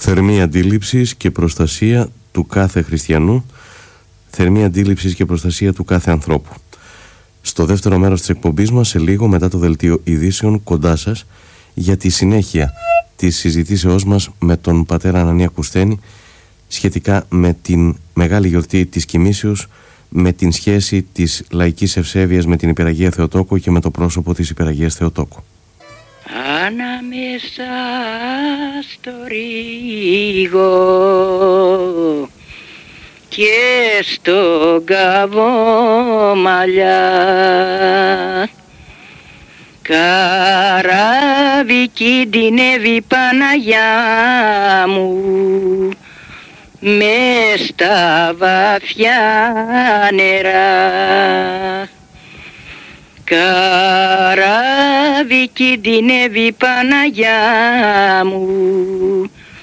Θερμή αντίληψης και προστασία του κάθε χριστιανού, θερμή αντίληψης και προστασία του κάθε ανθρώπου. Στο δεύτερο μέρος της εκπομπής μας, σε λίγο μετά το δελτίο ειδήσεων, κοντά σας για τη συνέχεια της συζητήσεώς μας με τον πατέρα Ανανία Κουσθένη σχετικά με την μεγάλη γιορτή της Κοιμήσεως, με την σχέση της λαϊκής ευσέβειας με την Υπεραγία Θεοτόκο και με το πρόσωπο της Υπεραγίας Θεοτόκου. Ανάμεσα στο ρίγο και στον καβόμαλιά, καράβι κινδυνεύει Παναγιά μου μες στα βαθιά νερά. Καράβι κινδυνεύει Παναγιά μου